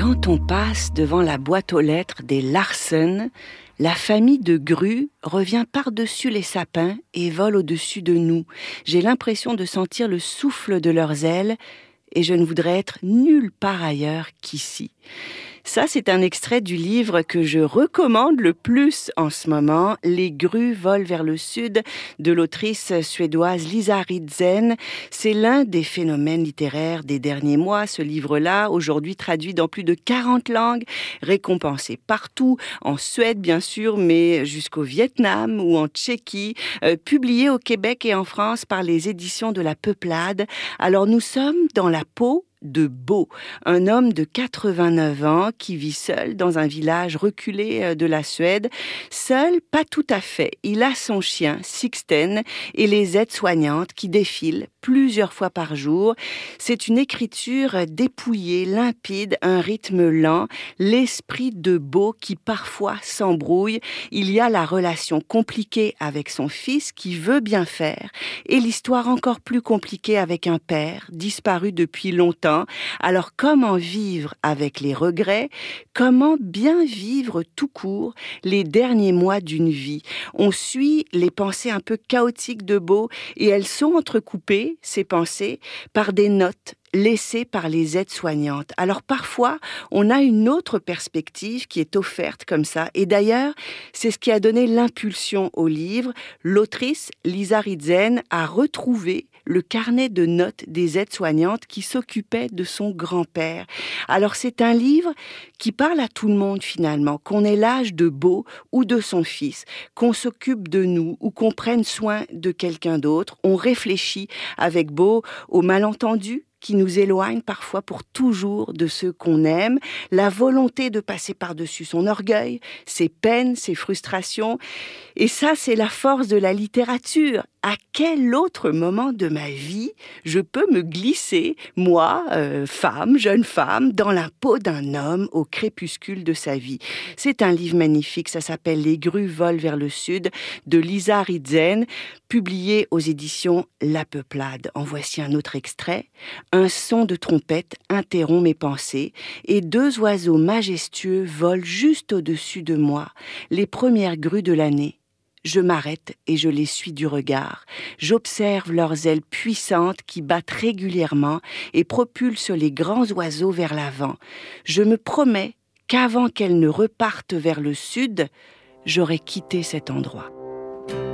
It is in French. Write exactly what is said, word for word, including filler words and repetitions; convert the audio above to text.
Quand on passe devant la boîte aux lettres des Larsen, la famille de grues revient par-dessus les sapins et vole au-dessus de nous. J'ai l'impression de sentir le souffle de leurs ailes et je ne voudrais être nulle part ailleurs qu'ici. Ça, c'est un extrait du livre que je recommande le plus en ce moment, Les grues volent vers le sud, de l'autrice suédoise Lisa Ritzen. C'est l'un des phénomènes littéraires des derniers mois, ce livre-là, aujourd'hui traduit dans plus de quarante langues, récompensé partout, en Suède bien sûr, mais jusqu'au Vietnam ou en Tchéquie, euh, publié au Québec et en France par les éditions de la Peuplade. Alors nous sommes dans la peau de Bo, un homme de quatre-vingt-neuf ans qui vit seul dans un village reculé de la Suède. Seul, pas tout à fait. Il a son chien, Sixten, et les aides-soignantes qui défilent plusieurs fois par jour. C'est une écriture dépouillée, limpide, un rythme lent, l'esprit de Bo qui parfois s'embrouille. Il y a la relation compliquée avec son fils qui veut bien faire et l'histoire encore plus compliquée avec un père disparu depuis longtemps. Alors comment vivre avec les regrets? Comment bien vivre tout court les derniers mois d'une vie? On suit les pensées un peu chaotiques de Bo et elles sont entrecoupées, ces pensées, par des notes laissées par les aides-soignantes. Alors parfois, on a une autre perspective qui est offerte comme ça. Et d'ailleurs, c'est ce qui a donné l'impulsion au livre. L'autrice, Lisa Ritzen, a retrouvé le carnet de notes des aides-soignantes qui s'occupaient de son grand-père. Alors c'est un livre qui parle à tout le monde finalement, qu'on ait l'âge de Bo ou de son fils, qu'on s'occupe de nous ou qu'on prenne soin de quelqu'un d'autre. On réfléchit avec Bo aux malentendus qui nous éloignent parfois pour toujours de ceux qu'on aime, la volonté de passer par-dessus son orgueil, ses peines, ses frustrations. Et ça, c'est la force de la littérature. À quel autre moment de ma vie je peux me glisser, moi, euh, femme, jeune femme, dans la peau d'un homme au crépuscule de sa vie? C'est un livre magnifique, ça s'appelle « Les grues volent vers le sud » de Lisa Ritzen, publié aux éditions La Peuplade. En voici un autre extrait. Un son de trompette interrompt mes pensées et deux oiseaux majestueux volent juste au-dessus de moi, les premières grues de l'année. Je m'arrête et je les suis du regard. J'observe leurs ailes puissantes qui battent régulièrement et propulsent les grands oiseaux vers l'avant. Je me promets qu'avant qu'elles ne repartent vers le sud, j'aurai quitté cet endroit.